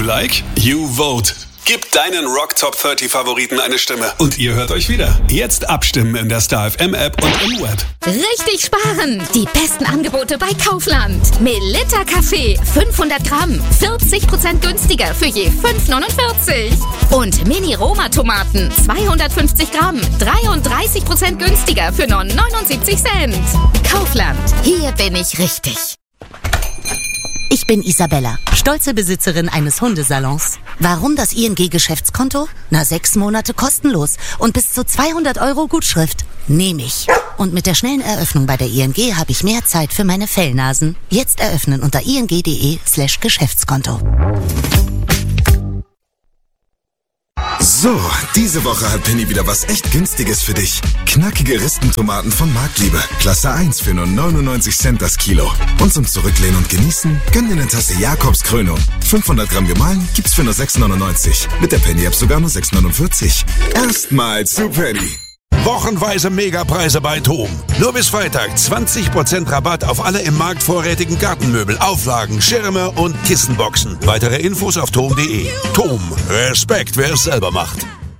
like? You vote. Gib deinen Rock Top 30 Favoriten eine Stimme. Und ihr hört euch wieder. Jetzt abstimmen in der Star FM App und im Web. Richtig sparen! Die besten Angebote bei Kaufland. Melitta Kaffee 500 Gramm. 40% günstiger für je 5,49. Und Mini Roma Tomaten 250 Gramm. 33% günstiger für nur 79 Cent. Kaufland. Hier bin ich richtig. Ich bin Isabella, stolze Besitzerin eines Hundesalons. Warum das ING-Geschäftskonto? 6 Monate kostenlos und bis zu 200 € Gutschrift. Nehme ich. Und mit der schnellen Eröffnung bei der ING habe ich mehr Zeit für meine Fellnasen. Jetzt eröffnen unter ing.de/Geschäftskonto. So, diese Woche hat Penny wieder was echt Günstiges für dich. Knackige Ristentomaten von Marktliebe. Klasse 1 für nur 99 Cent das Kilo. Und zum Zurücklehnen und Genießen, gönn dir eine Tasse Jakobskrönung. 500 Gramm gemahlen gibt's für nur 6,99. Mit der Penny-App sogar nur 6,49. Erstmals zu Penny. Wochenweise Megapreise bei TOM. Nur bis Freitag 20% Rabatt auf alle im Markt vorrätigen Gartenmöbel, Auflagen, Schirme und Kissenboxen. Weitere Infos auf tom.de. TOM. Respekt, wer es selber macht.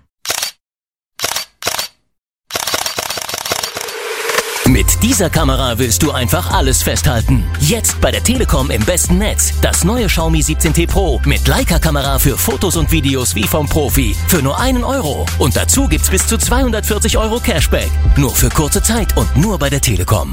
Mit dieser Kamera willst du einfach alles festhalten. Jetzt bei der Telekom im besten Netz. Das neue Xiaomi 17T Pro mit Leica-Kamera für Fotos und Videos wie vom Profi. Für nur 1 €. Und dazu gibt's bis zu 240 € Cashback. Nur für kurze Zeit und nur bei der Telekom.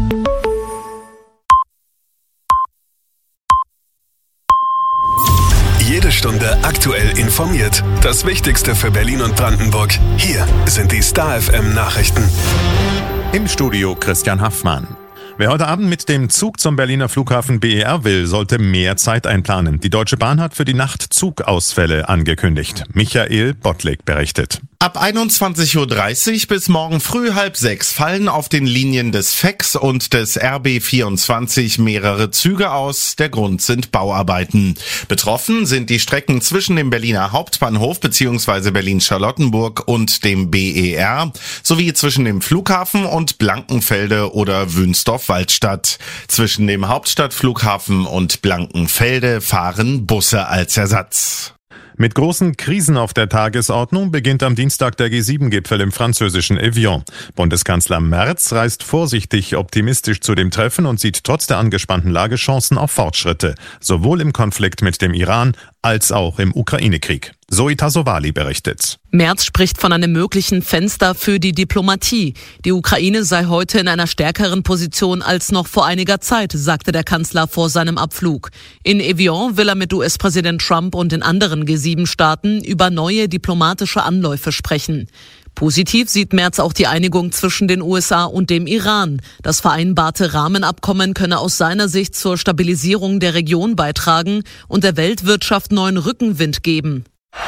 Jede Stunde aktuell informiert. Das Wichtigste für Berlin und Brandenburg. Hier sind die Star FM Nachrichten. Im Studio Christian Haffmann. Wer heute Abend mit dem Zug zum Berliner Flughafen BER will, sollte mehr Zeit einplanen. Die Deutsche Bahn hat für die Nacht Zugausfälle angekündigt. Michael Bottlik berichtet. Ab 21:30 Uhr bis morgen früh 5:30 fallen auf den Linien des FEX und des RB24 mehrere Züge aus. Der Grund sind Bauarbeiten. Betroffen sind die Strecken zwischen dem Berliner Hauptbahnhof bzw. Berlin-Charlottenburg und dem BER sowie zwischen dem Flughafen und Blankenfelde oder Wünsdorf-Waldstadt. Zwischen dem Hauptstadtflughafen und Blankenfelde fahren Busse als Ersatz. Mit großen Krisen auf der Tagesordnung beginnt am Dienstag der G7-Gipfel im französischen Evian. Bundeskanzler Merz reist vorsichtig optimistisch zu dem Treffen und sieht trotz der angespannten Lage Chancen auf Fortschritte, sowohl im Konflikt mit dem Iran als auch im Ukraine-Krieg. Zoe Tassovali berichtet. Merz spricht von einem möglichen Fenster für die Diplomatie. Die Ukraine sei heute in einer stärkeren Position als noch vor einiger Zeit, sagte der Kanzler vor seinem Abflug. In Evian will er mit US-Präsident Trump und den anderen G7-Staaten über neue diplomatische Anläufe sprechen. Positiv sieht Merz auch die Einigung zwischen den USA und dem Iran. Das vereinbarte Rahmenabkommen könne aus seiner Sicht zur Stabilisierung der Region beitragen und der Weltwirtschaft neuen Rückenwind geben.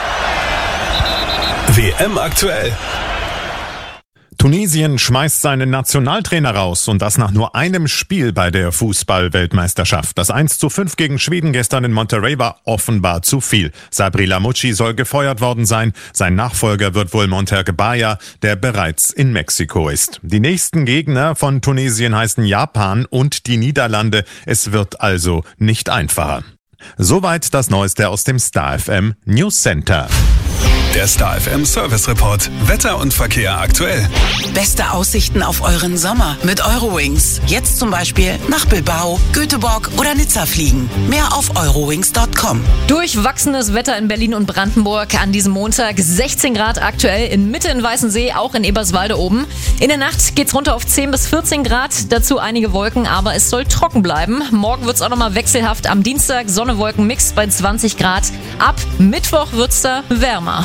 WM aktuell. Tunesien schmeißt seinen Nationaltrainer raus und das nach nur einem Spiel bei der Fußball-Weltmeisterschaft. Das 1:5 gegen Schweden gestern in Monterrey war offenbar zu viel. Sabri Lamouchi soll gefeuert worden sein. Sein Nachfolger wird wohl Monterrey Bayer, der bereits in Mexiko ist. Die nächsten Gegner von Tunesien heißen Japan und die Niederlande. Es wird also nicht einfacher. Soweit das Neueste aus dem Star FM News Center. Der Star FM Service Report. Wetter und Verkehr aktuell. Beste Aussichten auf euren Sommer mit Eurowings. Jetzt zum Beispiel nach Bilbao, Göteborg oder Nizza fliegen. Mehr auf eurowings.com. Durchwachsenes Wetter in Berlin und Brandenburg an diesem Montag. 16 Grad aktuell in Mitte in Weißensee, auch in Eberswalde oben. In der Nacht geht's runter auf 10 bis 14 Grad. Dazu einige Wolken, aber es soll trocken bleiben. Morgen wird's auch nochmal wechselhaft. Am Dienstag Sonne-Wolken-Mix bei 20 Grad. Ab Mittwoch wird's da wärmer.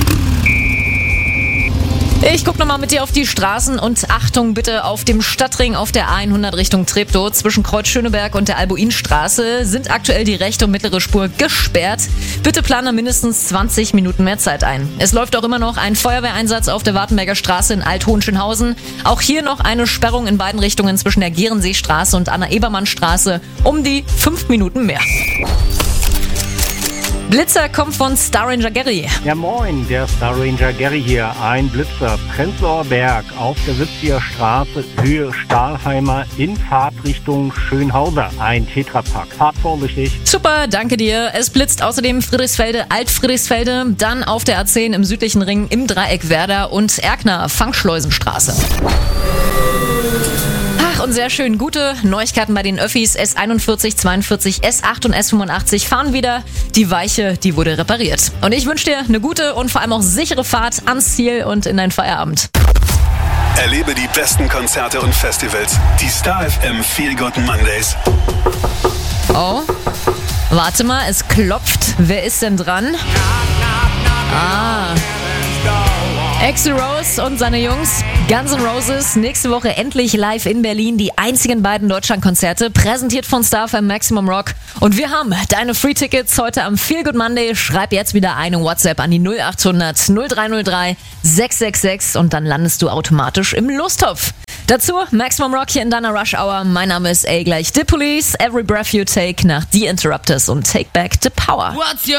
Ich guck nochmal mit dir auf die Straßen und Achtung bitte auf dem Stadtring auf der A100 Richtung Treptow. Zwischen Kreuz Schöneberg und der Albuinstraße sind aktuell die rechte und mittlere Spur gesperrt. Bitte plane mindestens 20 Minuten mehr Zeit ein. Es läuft auch immer noch ein Feuerwehreinsatz auf der Wartenberger Straße in Alt-Hohenschönhausen. Auch hier noch eine Sperrung in beiden Richtungen zwischen der Gehrenseestraße und Anna-Ebermann-Straße um die 5 Minuten mehr. Blitzer kommt von Star Ranger Gary. Ja moin, der Star Ranger Gary hier. Ein Blitzer, Prenzlauer Berg auf der 70er Straße, Höhe Stahlheimer in Fahrtrichtung Schönhauser. Ein Tetrapack. Fahrt vorsichtig. Super, danke dir. Es blitzt außerdem Friedrichsfelde, Alt-Friedrichsfelde, dann auf der A10 im südlichen Ring im Dreieck Werder und Erkner, Fangschleusenstraße. Und sehr schön, gute Neuigkeiten bei den Öffis. S41, 42, S8 und S85 fahren wieder. Die Weiche, die wurde repariert. Und ich wünsche dir eine gute und vor allem auch sichere Fahrt ans Ziel und in deinen Feierabend. Erlebe die besten Konzerte und Festivals. Die Star FM Feel Good Mondays. Oh, warte mal, es klopft. Wer ist denn dran? Axl Rose und seine Jungs, Guns N' Roses, nächste Woche endlich live in Berlin, die einzigen beiden Deutschlandkonzerte, präsentiert von Star FM Maximum Rock. Und wir haben deine Free-Tickets heute am Feel Good Monday. Schreib jetzt wieder eine WhatsApp an die 0800 0303 666 und dann landest du automatisch im Lostopf. Dazu Maximum Rock hier in deiner Rush Hour. Mein Name ist A gleich The Police, Every Breath You Take nach The Interrupters und Take Back the Power.